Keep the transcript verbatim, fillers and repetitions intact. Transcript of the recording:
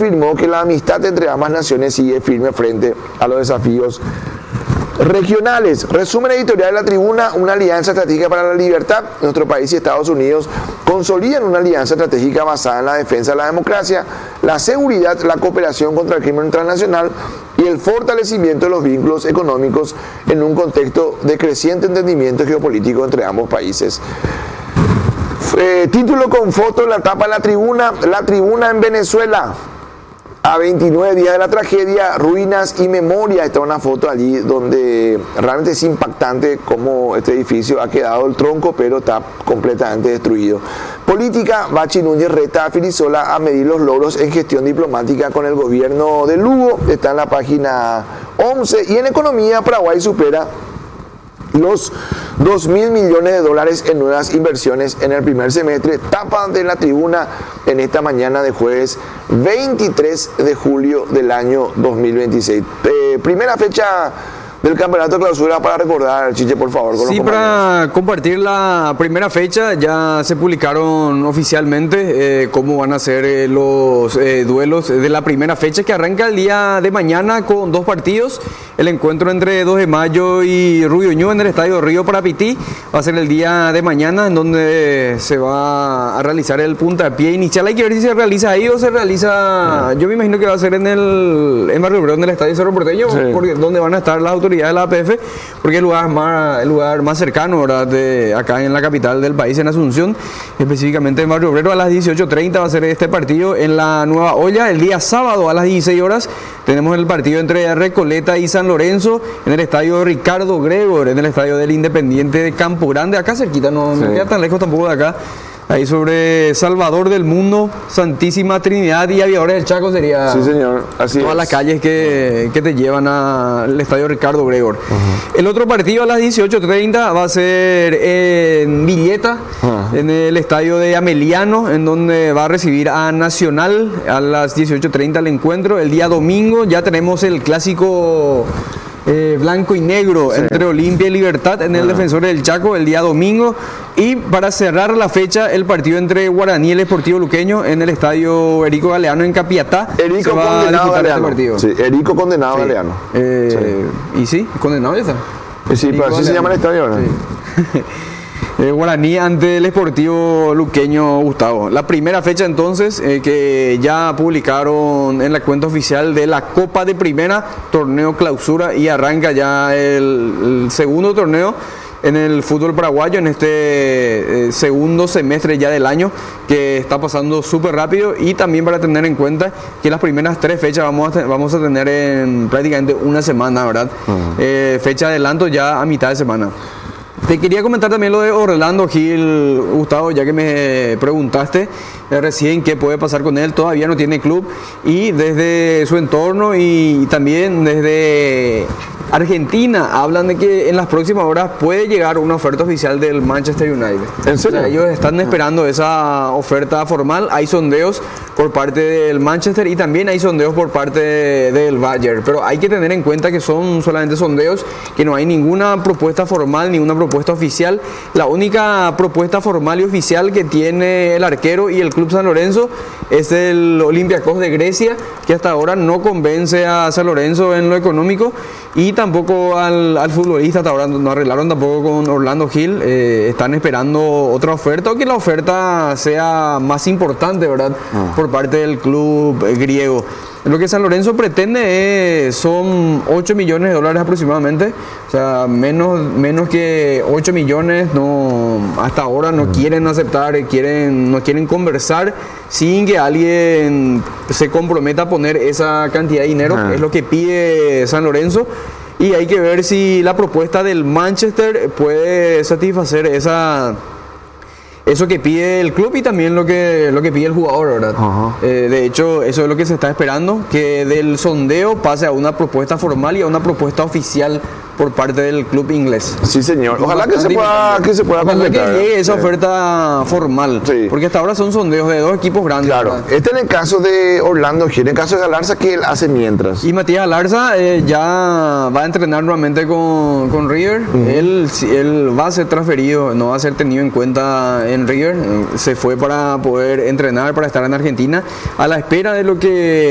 afirmó que la amistad entre ambas naciones sigue firme frente a los desafíos regionales. Resumen editorial de La Tribuna: una alianza estratégica para la libertad. Nuestro país y Estados Unidos consolidan una alianza estratégica basada en la defensa de la democracia, la seguridad, la cooperación contra el crimen transnacional y el fortalecimiento de los vínculos económicos en un contexto de creciente entendimiento geopolítico entre ambos países. Eh, título con foto en la tapa de La Tribuna: La Tribuna en Venezuela. A veintinueve días de la tragedia, ruinas y memoria. Está una foto allí donde realmente es impactante cómo este edificio ha quedado el tronco, pero está completamente destruido. Política: Bachi Núñez reta a Filisola a medir los logros en gestión diplomática con el gobierno de Lugo. Está en la página once. Y en economía, Paraguay supera los dos mil millones de dólares en nuevas inversiones en el primer semestre. Tapa de La Tribuna en esta mañana de jueves veintitrés de julio del año dos mil veintiséis. Eh, primera fecha del campeonato de clausura para recordar, Chiche, por favor. Con sí, los para compartir la primera fecha, ya se publicaron oficialmente eh, cómo van a ser eh, los eh, duelos de la primera fecha, que arranca el día de mañana con dos partidos. El encuentro entre dos de mayo y Rubio Ñu en el Estadio Río Parapití va a ser el día de mañana, en donde se va a realizar el puntapié inicial. Hay que ver si se realiza ahí o se realiza, yo me imagino que va a ser en el en Barrio Obrero, en el Estadio Cerro Porteño, sí, porque donde van a estar las autoridades de la A P F, porque el lugar más, el lugar más cercano, ¿verdad?, de acá en la capital del país, en Asunción, específicamente en Barrio Obrero. A las dieciocho treinta va a ser este partido en la Nueva Olla. El día sábado a las dieciséis horas tenemos el partido entre Recoleta y San Lorenzo en el estadio Ricardo Gregor, en el estadio del Independiente de Campo Grande, acá cerquita, no, sí, no queda tan lejos tampoco de acá. Ahí sobre Salvador del Mundo, Santísima Trinidad y Aviadores del Chaco sería. Sí, señor. Así todas es. las calles que, que te llevan al estadio Ricardo Gregor. Uh-huh. El otro partido a las dieciocho treinta va a ser en Villeta, uh-huh, en el estadio de Ameliano, en donde va a recibir a Nacional a las dieciocho treinta el encuentro. El día domingo ya tenemos el clásico Eh, blanco y negro, sí, entre Olimpia y Libertad en el uh-huh. Defensor del Chaco el día domingo. Y para cerrar la fecha, el partido entre Guaraní y el Sportivo Luqueño en el estadio Erico Galeano en Capiatá. Erico se va condenado a Galeano. Este partido. Sí, Erico condenado sí. Galeano. Eh, sí. Y sí, condenado ya está. Y sí, pero así se llama el estadio, ¿no? Sí. Eh, Guaraní ante el Sportivo Luqueño, Gustavo. La primera fecha entonces eh, que ya publicaron en la cuenta oficial de la Copa de Primera, torneo clausura, y arranca ya el, el segundo torneo en el fútbol paraguayo en este eh, segundo semestre ya del año, que está pasando súper rápido. Y también para tener en cuenta que las primeras tres fechas vamos a, vamos a tener en prácticamente una semana, ¿verdad? Uh-huh. eh, fecha de adelanto ya a mitad de semana. Te quería comentar también lo de Orlando Gil, Gustavo, ya que me preguntaste eh, recién qué puede pasar con él. Todavía no tiene club, y desde su entorno y también desde Argentina hablan de que en las próximas horas puede llegar una oferta oficial del Manchester United. ¿En serio? O sea, ellos están esperando esa oferta formal. Hay sondeos por parte del Manchester y también hay sondeos por parte del Bayern, pero hay que tener en cuenta que son solamente sondeos, que no hay ninguna propuesta formal, ninguna propuesta oficial. La única propuesta formal y oficial que tiene el arquero y el Club San Lorenzo es el Olympiacos de Grecia, que hasta ahora no convence a San Lorenzo en lo económico, y tampoco al, al futbolista. Hasta ahora no arreglaron tampoco con Orlando Gil. Eh, están esperando otra oferta, o que la oferta sea más importante, ¿verdad? Ah. Por parte del club eh, griego. Lo que San Lorenzo pretende es, son ocho millones de dólares aproximadamente. O sea, menos, menos que ocho millones no, hasta ahora no quieren aceptar, quieren, no quieren conversar sin que alguien se comprometa a poner esa cantidad de dinero. Ah. Es lo que pide San Lorenzo. Y hay que ver si la propuesta del Manchester puede satisfacer esa... eso que pide el club y también lo que, lo que pide el jugador, ¿verdad? Uh-huh. Eh, de hecho, eso es lo que se está esperando, que del sondeo pase a una propuesta formal y a una propuesta oficial por parte del club inglés. Sí, señor. Ojalá que se pueda, que se pueda Ojalá que llegue esa sí. oferta formal. Sí. Porque hasta ahora son sondeos de dos equipos grandes. Claro. ¿verdad? Este en el caso de Orlando Gil, en el caso de Galarza, ¿qué él hace mientras? Y Matías Galarza eh, ya va a entrenar nuevamente con, con River. Uh-huh. Él, él va a ser transferido, no va a ser tenido en cuenta en River. Se fue para poder entrenar, para estar en Argentina, a la espera de lo que